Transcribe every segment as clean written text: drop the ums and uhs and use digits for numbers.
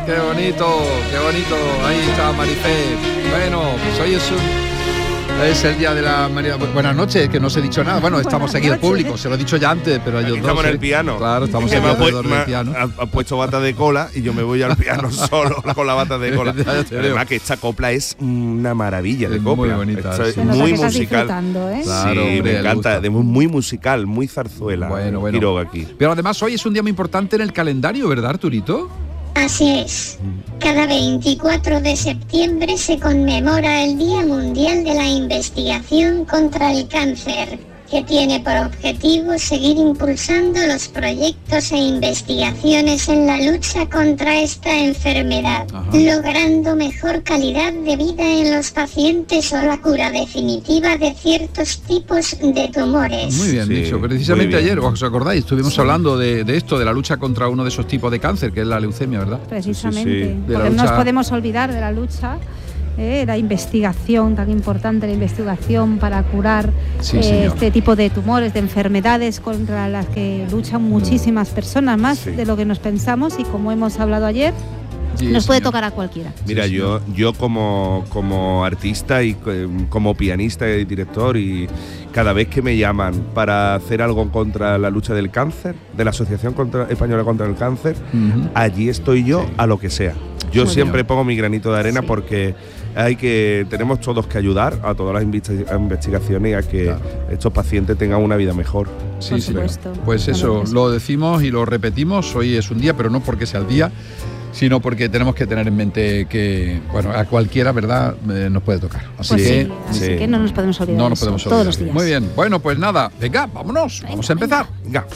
Qué bonito, qué bonito. Ahí está Marifé. Bueno, pues hoy es el día de la María. Buenas noches, que no os he dicho nada. Bueno, estamos aquí el público, se lo he dicho ya antes, pero ellos estamos en el piano. Claro, estamos aquí alrededor del piano. Ha puesto bata de cola y yo me voy al piano solo con la bata de cola. Además que esta copla es una maravilla de copla. Muy bonita. Es muy musical. Claro, sí, hombre, me encanta. Muy musical, muy zarzuela. Bueno. Quiroga aquí. Pero además hoy es un día muy importante en el calendario, ¿verdad, Arturito? Así es. Cada 24 de septiembre se conmemora el Día Mundial de la Investigación contra el Cáncer, que tiene por objetivo seguir impulsando los proyectos e investigaciones en la lucha contra esta enfermedad, logrando mejor calidad de vida en los pacientes o la cura definitiva de ciertos tipos de tumores. Muy bien dicho. Precisamente ayer, ¿os acordáis? Estuvimos hablando de esto, de la lucha contra uno de esos tipos de cáncer, que es la leucemia, ¿verdad? Precisamente, porque no nos podemos olvidar de la lucha. La investigación, tan importante la investigación para curar este tipo de tumores, de enfermedades contra las que luchan muchísimas personas, más de lo que nos pensamos, y como hemos hablado ayer, nos puede tocar a cualquiera. Mira, yo como artista y como pianista y director, y cada vez que me llaman para hacer algo contra la lucha del cáncer, de la Asociación Española contra el Cáncer, allí estoy yo a lo que sea. Yo siempre pongo mi granito de arena porque tenemos todos que ayudar a todas las investigaciones y a que estos pacientes tengan una vida mejor. Sí. Pues eso, lo decimos y lo repetimos. Hoy es un día, pero no porque sea el día, sino porque tenemos que tener en mente que, bueno, a cualquiera, ¿verdad?, nos puede tocar. Así que no nos podemos olvidar. No nos podemos olvidar. Todos los días. Muy bien. Bueno, pues nada, venga, vámonos. Vamos a empezar. Venga.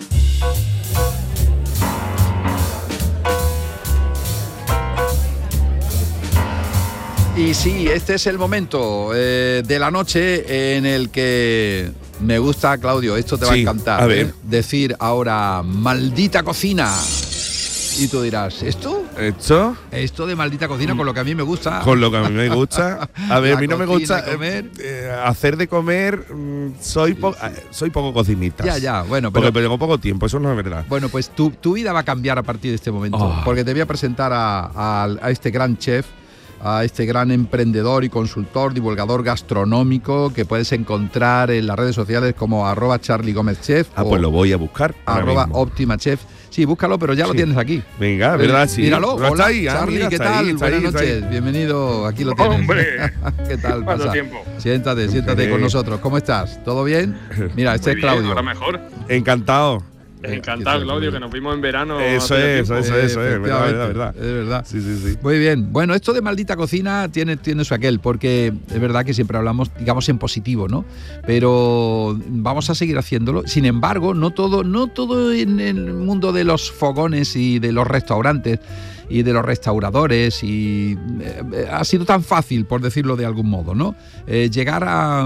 Y sí, este es el momento de la noche en el que me gusta, Claudio, esto te va a encantar. A ver. Decir ahora, maldita cocina. Y tú dirás, ¿esto? Esto de maldita cocina, con lo que a mí me gusta. Con lo que a mí me gusta. A ver, a mí no me gusta comer. Hacer de comer. Soy poco cocinista. Ya, bueno. Porque tengo poco tiempo, eso no es verdad. Bueno, pues tu vida va a cambiar a partir de este momento. Porque te voy a presentar a este gran chef, a este gran emprendedor y consultor, divulgador gastronómico que puedes encontrar en las redes sociales como @CharlieGómezChef. Pues lo voy a buscar. @OptimaChef. Sí, búscalo, pero ya lo tienes aquí. Venga, ¿verdad? Sí. Míralo. Hola, está ahí, Charlie, ¿qué tal? Buenas noches. Bienvenido, aquí lo tienes. ¡Hombre! ¿Qué tal? ¿Cuánto tiempo? Siéntate con nosotros. ¿Cómo estás? ¿Todo bien? Mira, este es Claudio. Ahora mejor. Encantado. Encantado, Claudio, que nos vimos en verano. Eso es, verdad. Es verdad. Sí. Muy bien. Bueno, esto de maldita cocina tiene su aquel, porque es verdad que siempre hablamos, digamos, en positivo, ¿no? Pero vamos a seguir haciéndolo. Sin embargo, no todo en el mundo de los fogones y de los restaurantes y de los restauradores y ha sido tan fácil, por decirlo de algún modo, ¿no? Llegar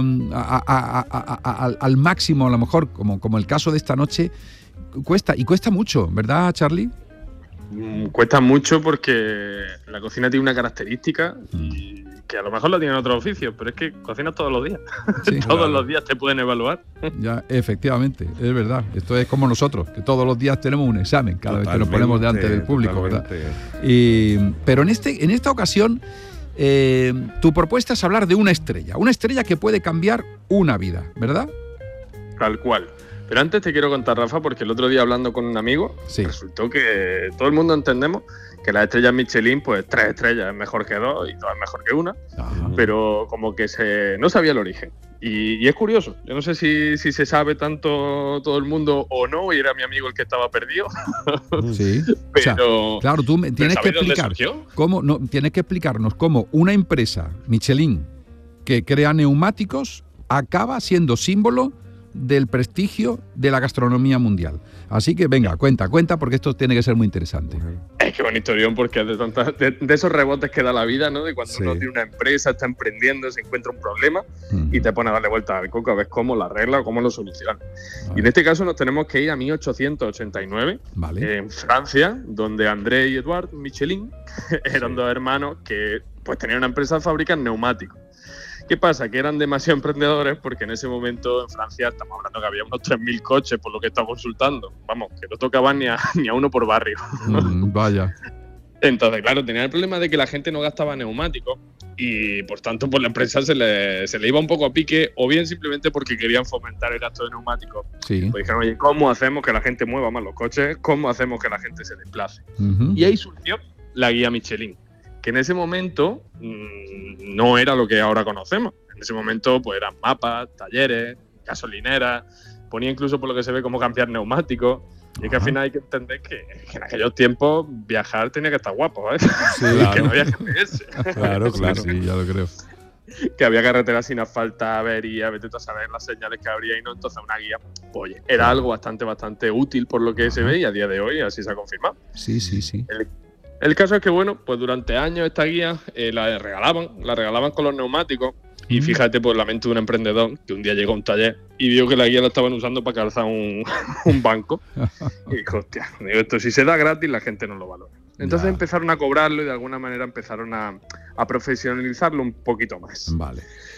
al máximo, a lo mejor, como el caso de esta noche, cuesta mucho, ¿verdad, Charlie? Cuesta mucho porque la cocina tiene una característica que a lo mejor la tienen otros oficios, pero es que cocinas todos los días. Sí, todos los días te pueden evaluar. Ya, efectivamente, es verdad. Esto es como nosotros, que todos los días tenemos un examen cada vez que nos ponemos delante del público, ¿verdad? Pero en esta ocasión, tu propuesta es hablar de una estrella que puede cambiar una vida, ¿verdad? Tal cual. Pero antes te quiero contar, Rafa, porque el otro día hablando con un amigo, resultó que todo el mundo entendemos que las estrellas Michelin, pues 3 estrellas es mejor que 2 y 2 es mejor que 1, pero como que no sabía el origen. Y es curioso, yo no sé si se sabe tanto todo el mundo o no, y era mi amigo el que estaba perdido. Sí, pero claro, tú tienes que explicarnos cómo una empresa Michelin que crea neumáticos acaba siendo símbolo del prestigio de la gastronomía mundial. Así que venga, cuenta, porque esto tiene que ser muy interesante. Es que buen historión, porque es de esos rebotes que da la vida, ¿no? De cuando uno tiene una empresa, está emprendiendo, se encuentra un problema y te pone a darle vuelta al coco a ver cómo lo arregla o cómo lo soluciona. Y en este caso nos tenemos que ir a 1889, en Francia, donde André y Edouard Michelin eran dos hermanos que pues tenían una empresa de fabricar neumáticos. ¿Qué pasa? Que eran demasiado emprendedores porque en ese momento en Francia estamos hablando que había unos 3.000 coches por lo que estaba consultando. Vamos, que no tocaban ni a uno por barrio. Vaya. Entonces, claro, tenía el problema de que la gente no gastaba neumáticos y, por tanto, pues la empresa se le iba un poco a pique, o bien simplemente porque querían fomentar el gasto de neumáticos. Sí. Pues dijeron, oye, ¿cómo hacemos que la gente mueva más los coches? ¿Cómo hacemos que la gente se desplace? Y ahí surgió la guía Michelin, que en ese momento no era lo que ahora conocemos. En ese momento pues eran mapas, talleres, gasolineras, ponía incluso por lo que se ve cómo cambiar neumáticos. Y es que al final hay que entender que en aquellos tiempos viajar tenía que estar guapo, ¿eh? Sí, claro. Que no había GPS. Claro, sí, ya lo creo. Que había carreteras sin asfalto, avería, vete tú a saber las señales que habría y no. Entonces una guía, oye, era algo bastante útil por lo que se ve y a día de hoy así se ha confirmado. Sí. El caso es que, bueno, pues durante años esta guía la regalaban con los neumáticos. Y fíjate, pues la mente de un emprendedor que un día llegó a un taller y vio que la guía la estaban usando para calzar un banco. Y dijo, hostia, esto si se da gratis la gente no lo valora. Entonces empezaron a cobrarlo y de alguna manera empezaron a profesionalizarlo un poquito más. Vale.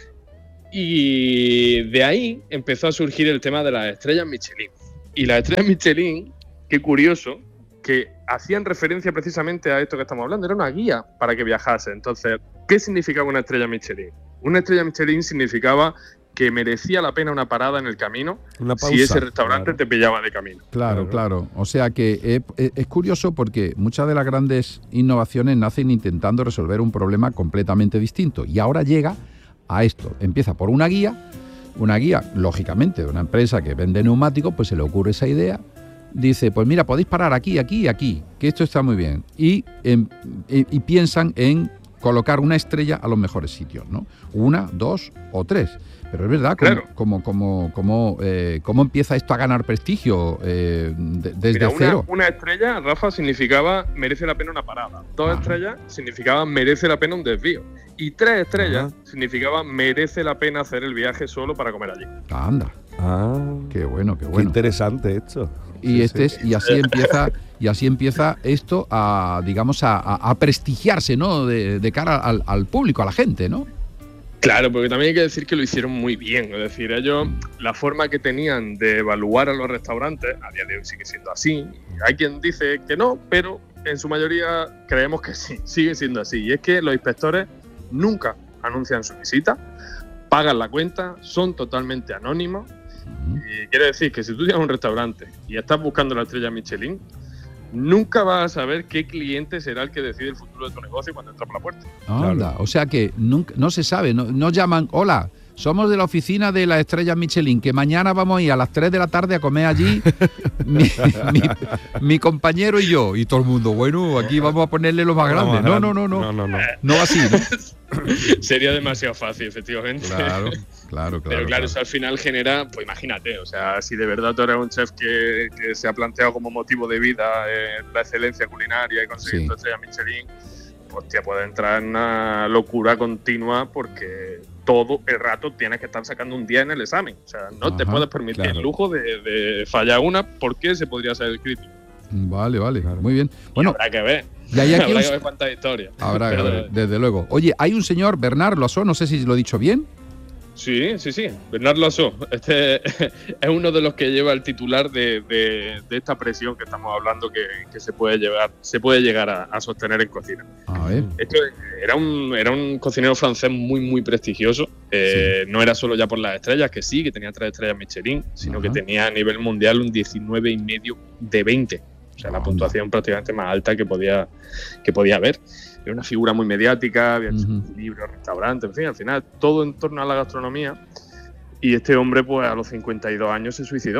Y de ahí empezó a surgir el tema de las estrellas Michelin. Y las estrellas Michelin, qué curioso, que hacían referencia precisamente a esto que estamos hablando. Era una guía para que viajase. Entonces, ¿qué significaba una estrella Michelin? Una estrella Michelin significaba que merecía la pena una parada en el camino si ese restaurante te pillaba de camino. Claro. O sea que es curioso porque muchas de las grandes innovaciones nacen intentando resolver un problema completamente distinto. Y ahora llega a esto. Empieza por una guía, lógicamente, de una empresa que vende neumáticos, pues se le ocurre esa idea. Dice, pues mira, podéis parar aquí, que esto está muy bien. Y piensan en colocar una estrella a los mejores sitios, ¿no? 1, 2 o 3. Pero es verdad, ¿cómo empieza esto a ganar prestigio desde cero? Una estrella, Rafa, significaba merece la pena una parada. 2 estrellas significaba merece la pena un desvío. Y 3 estrellas significaba merece la pena hacer el viaje solo para comer allí. Anda. Qué bueno. Qué interesante esto. Y y así empieza esto a, digamos, a prestigiarse, ¿no? De cara al público, a la gente, ¿no? Claro, porque también hay que decir que lo hicieron muy bien. Es decir, ellos, la forma que tenían de evaluar a los restaurantes, a día de hoy sigue siendo así. Hay quien dice que no, pero en su mayoría creemos que sí, sigue siendo así. Y es que los inspectores nunca anuncian su visita, pagan la cuenta, son totalmente anónimos. Y quiere decir que si tú tienes un restaurante y estás buscando la estrella Michelin, nunca vas a saber qué cliente será el que decide el futuro de tu negocio cuando entra por la puerta. Anda, o sea que no se sabe, no llaman, hola, somos de la oficina de la estrella Michelin, que mañana vamos a ir a las 3 de la tarde a comer allí, mi compañero y yo, y todo el mundo, bueno, aquí vamos a ponerle lo más grande. No así, ¿no? Sería demasiado fácil, efectivamente. Claro. Pero claro, eso al final genera, pues imagínate, o sea, si de verdad tú eres un chef que se ha planteado como motivo de vida la excelencia culinaria y conseguir tu estrella Michelin, pues te puede entrar en una locura continua porque todo el rato tienes que estar sacando un día en el examen. O sea, no te puedes permitir el lujo de fallar una porque se podría ser el crítico. Vale, muy bien. Bueno, habrá que ver. Y hay aquí habrá que ver cuántas historias. Habrá que ver, desde luego. Oye, hay un señor, Bernard Loiseau, no sé si lo he dicho bien. Sí, Bernard Loiseau. Este es uno de los que lleva el titular de esta presión que estamos hablando que se puede llegar a sostener en cocina. A ver. Esto era un cocinero francés muy prestigioso. No era solo ya por las estrellas, que tenía 3 estrellas Michelin, sino que tenía a nivel mundial un 19,5 de 20. O sea, la puntuación prácticamente más alta que podía haber. Era una figura muy mediática, había hecho libros, restaurantes, en fin, al final todo en torno a la gastronomía. Y este hombre, pues a los 52 años se suicidó.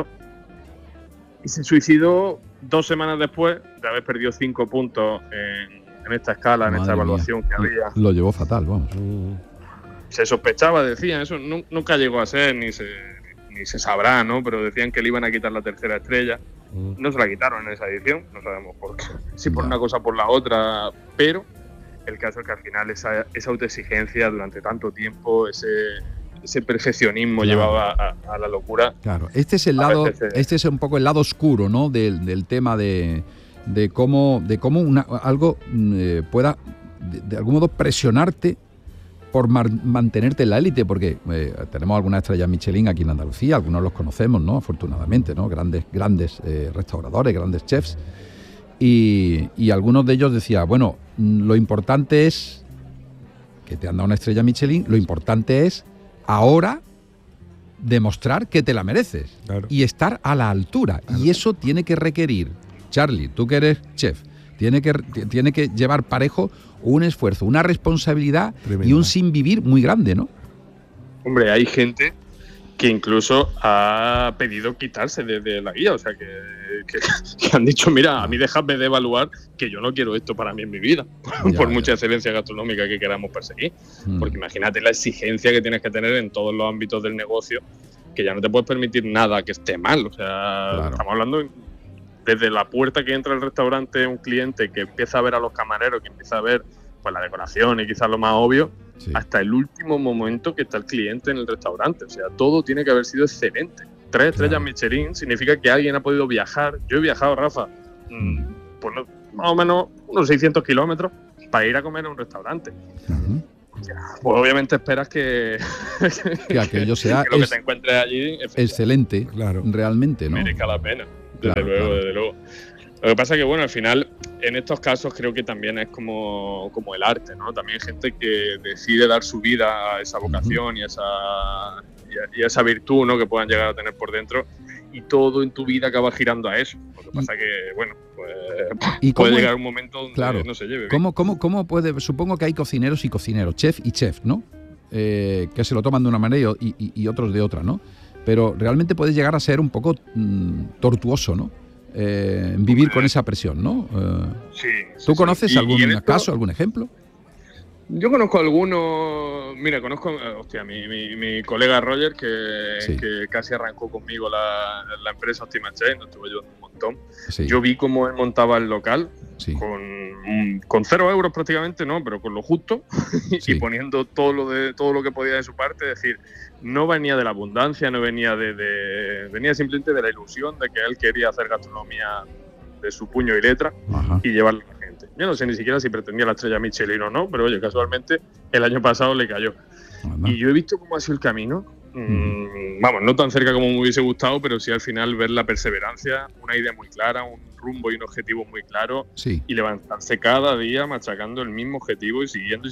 Y se suicidó 2 semanas después de haber perdido 5 puntos en esta escala, en esta evaluación que había. Lo llevó fatal, vamos. Se sospechaba, decían, eso nunca llegó a ser, ni se sabrá, ¿no? Pero decían que le iban a quitar la 3ª estrella. No se la quitaron en esa edición, no sabemos por qué. Si por una cosa o por la otra, pero el caso es que al final esa autoexigencia durante tanto tiempo, ese perfeccionismo llevaba a la locura. Claro, este es un poco el lado oscuro, ¿no? Del tema de cómo algo pueda de algún modo presionarte por mantenerte en la élite, porque tenemos algunas estrellas Michelin aquí en Andalucía, algunos los conocemos, ¿no? Afortunadamente, ¿no? Grandes restauradores, grandes chefs. Y algunos de ellos decían, bueno, lo importante es que te han dado una estrella Michelin, lo importante es ahora demostrar que te la mereces, claro, y estar a la altura. Claro. Y eso tiene que requerir, Charly, tú que eres chef, tiene que llevar parejo un esfuerzo, una responsabilidad tremenda y un sin vivir muy grande, ¿no? Hombre, hay gente que incluso ha pedido quitarse de la guía, o sea, que han dicho, mira, a mí déjame de evaluar que yo no quiero esto para mí en mi vida, por mucha excelencia gastronómica que queramos perseguir. Porque imagínate la exigencia que tienes que tener en todos los ámbitos del negocio, que ya no te puedes permitir nada que esté mal. O sea, claro, estamos hablando desde la puerta que entra al restaurante un cliente que empieza a ver a los camareros, que empieza a ver pues la decoración y quizás lo más obvio, sí, hasta el último momento que está el cliente en el restaurante. O sea, todo tiene que haber sido excelente. 3 estrellas Michelin significa que alguien ha podido viajar. Yo he viajado, Rafa, pues más o menos unos 600 kilómetros para ir a comer a un restaurante. Pues obviamente esperas que aquello sea que lo que te encuentres allí excelente, claro, realmente, ¿no? Merezca la pena, desde luego. Lo que pasa es que, bueno, al final, en estos casos creo que también es como el arte, ¿no? También hay gente que decide dar su vida a esa vocación y a esa virtud, ¿no?, que puedan llegar a tener por dentro, y todo en tu vida acaba girando a eso. Lo que pasa es que, bueno, pues puede llegar un momento donde, claro, no se lleve bien. ¿Cómo puede? Supongo que hay cocineros y cocineros, chef y chef, ¿no? Que se lo toman de una manera y otros de otra, ¿no? Pero realmente puede llegar a ser un poco tortuoso, ¿no? Vivir con esa presión, ¿no? Sí. ¿Tú conoces algún caso, algún ejemplo? Yo conozco algunos. Mira, conozco mi colega Roger, que casi arrancó conmigo la empresa Optima Chef, nos estuvo ayudando un montón. Sí. Yo vi cómo él montaba el local, sí, con 0 euros prácticamente, ¿no? Pero con lo justo, sí, y poniendo todo lo que podía de su parte. Es decir, no venía de la abundancia, no venía venía simplemente de la ilusión de que él quería hacer gastronomía de su puño y letra. Ajá. Y llevarla a la gente. Yo no sé ni siquiera si pretendía la estrella Michelin o no, pero oye, casualmente el año pasado le cayó. Ajá. Y yo he visto cómo ha sido el camino. Vamos, no tan cerca como me hubiese gustado, pero sí al final ver la perseverancia, una idea muy clara, un rumbo y un objetivo muy claro, sí, y levantarse cada día machacando el mismo objetivo y siguiendo.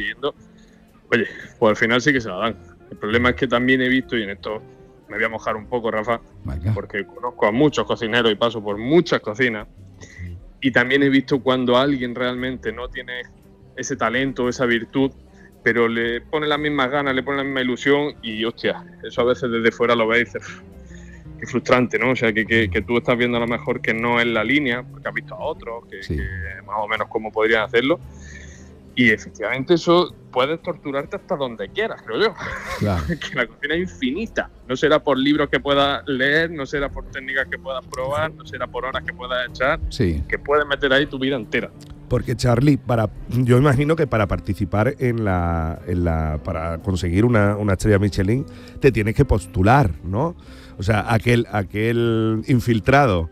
Oye, pues al final sí que se la dan. El problema es que también he visto, y en esto me voy a mojar un poco, Rafa, porque conozco a muchos cocineros y paso por muchas cocinas, y también he visto cuando alguien realmente no tiene ese talento, esa virtud, pero le pone las mismas ganas, le pone la misma ilusión, y hostia, eso a veces desde fuera lo ves y dices, qué frustrante, ¿no? O sea, que tú estás viendo a lo mejor que no es la línea, porque has visto a otros que más o menos cómo podrían hacerlo. Y efectivamente eso puedes torturarte hasta donde quieras, creo yo. Claro. Que la cocina es infinita. No será por libros que puedas leer, no será por técnicas que puedas probar, no será por horas que puedas echar, sí, que puedes meter ahí tu vida entera. Porque, Charly, yo imagino que para participar para conseguir una estrella Michelin te tienes que postular, ¿no? O sea, aquel infiltrado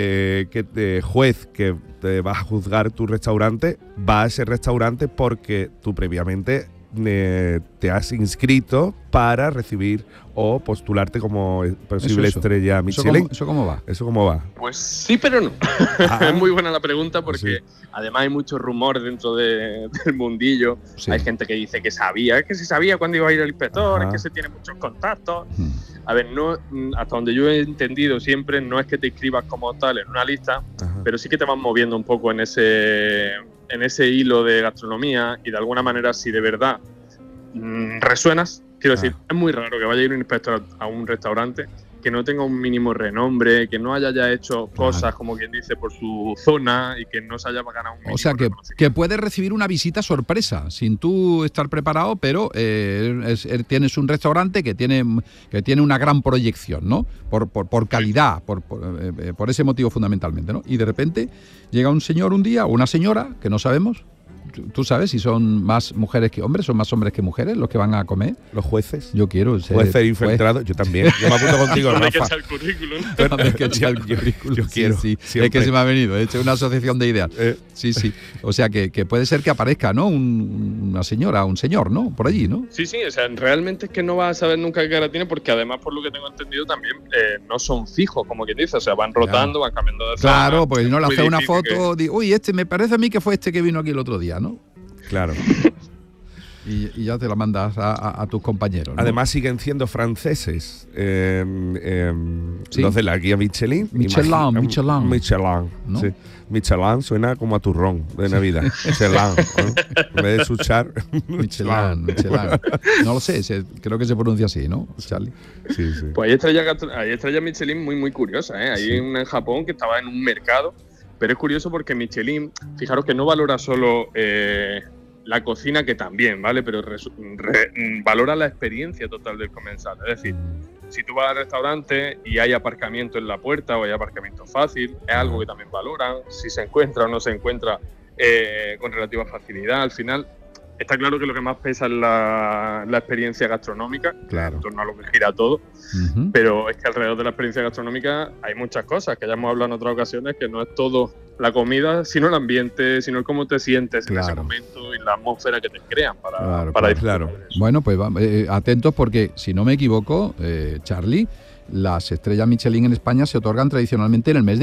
juez que te va a juzgar tu restaurante, va a ese restaurante porque tú previamente te has inscrito para recibir o postularte como posible estrella Michelin. ¿Eso cómo va? ¿Eso cómo va? Pues sí, pero no. Es muy buena la pregunta porque además hay muchos rumores dentro del mundillo. Sí. Hay gente que dice que se sabía cuándo iba a ir el inspector, es que se tiene muchos contactos. A ver, no, hasta donde yo he entendido siempre, no es que te inscribas como tal en una lista, pero sí que te vas moviendo un poco en ese hilo de gastronomía, y de alguna manera, si de verdad resuenas, quiero decir, es muy raro que vaya a ir un inspector a un restaurante que no tenga un mínimo renombre, que no haya ya hecho cosas, como quien dice, por su zona, y que no se haya ganado un mínimo. O sea, que puedes recibir una visita sorpresa, sin tú estar preparado, pero tienes un restaurante que tiene una gran proyección, ¿no? Por calidad, por ese motivo fundamentalmente, ¿no? Y de repente llega un señor un día, o una señora, que no sabemos, ¿Tú sabes si son más mujeres que hombres, son más hombres que mujeres los que van a comer? Los jueces. Yo quiero ser jueces infiltrados. Yo también. Yo me apunto contigo, Rafa. Hay que Rafa. echar el currículum. Hay que echar el currículum. Yo quiero. Sí. Es que se me ha venido. He hecho una asociación de ideas. Sí. O sea, que puede ser que aparezca, ¿no? Una señora, un señor, ¿no? Por allí, ¿no? Sí, o sea, realmente es que no vas a saber nunca qué cara tiene, porque además, por lo que tengo entendido, también no son fijos, como quien dice, o sea, van rotando, van cambiando de zona. Claro, porque si no le hace una foto, digo, uy, me parece a mí que fue este que vino aquí el otro día, ¿no? Claro. Y ya te la mandas a tus compañeros, ¿no? Además siguen siendo franceses los de la guía Michelin. Michelin. ¿No? Sí. Michelin suena como a turrón de Navidad. Michelin, ¿no? En vez de suchar. Michelin. No lo sé, creo que se pronuncia así, ¿no, Charlie? Sí. Pues hay estrellas Michelin muy, muy curiosas, ¿eh? Hay una en Japón que estaba en un mercado, pero es curioso porque Michelin, fijaros que no valora solo la cocina, que también, ¿vale? Pero valora la experiencia total del comensal. Es decir, si tú vas al restaurante y hay aparcamiento en la puerta o hay aparcamiento fácil, es algo que también valoran. Si se encuentra o no se encuentra con relativa facilidad, al final está claro que lo que más pesa es la experiencia gastronómica, claro, en torno a lo que gira todo, pero es que alrededor de la experiencia gastronómica hay muchas cosas, que ya hemos hablado en otras ocasiones, que no es todo la comida, sino el ambiente, sino el cómo te sientes en ese momento y la atmósfera que te crean para disfrutar. Bueno, pues atentos porque, si no me equivoco, Charlie, las estrellas Michelin en España se otorgan tradicionalmente en el mes de